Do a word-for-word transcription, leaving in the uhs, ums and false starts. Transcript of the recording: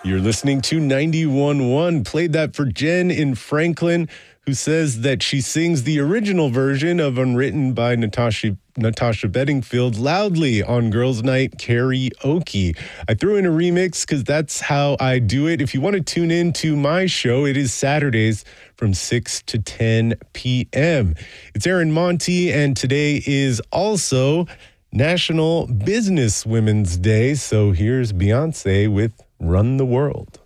You're listening to ninety-one point one. Played that for Jen in Franklin, who says that she sings the original version of Unwritten by Natasha Natasha Bedingfield loudly on Girls' Night Karaoke. I threw in a remix because that's how I do it. If you want to tune in to my show, it is Saturdays from six to ten p.m. It's Aaron Monty, and today is also National Business Women's Day. So here's Beyonce with Run the World.